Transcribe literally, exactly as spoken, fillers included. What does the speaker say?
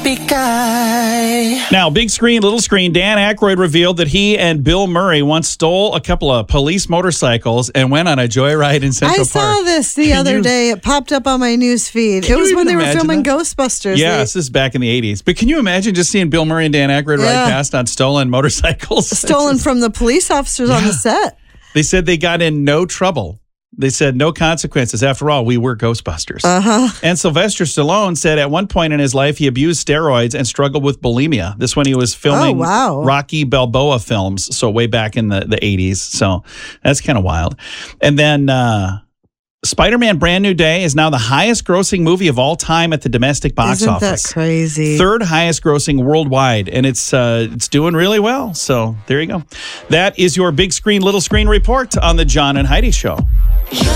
guy. Now, big screen, little screen, Dan Aykroyd revealed that he and Bill Murray once stole a couple of police motorcycles and went on a joyride in Central I Park. saw this the Can other you- day. It popped up on my news feed. Can It was you when they even were imagine filming that? Ghostbusters. Yeah, They this is back in the eighties. But can you imagine just seeing Bill Murray and Dan Aykroyd Yeah. ride past on stolen motorcycles? stolen It's just- from the police officers on the set. They said they got in no trouble. They said no consequences. After all, we were Ghostbusters. Uh-huh. And Sylvester Stallone said at one point in his life he abused steroids and struggled with bulimia. This when he was filming Oh, wow. Rocky Balboa films, so way back in the, the eighties. So that's kind of wild. And then uh, Spider-Man Brand New Day is now the highest grossing movie of all time at the domestic box Isn't office. that crazy? Third highest grossing worldwide, and it's uh, it's doing really well. So there you go. That is your big screen, little screen report on the John and Heidi Show. You're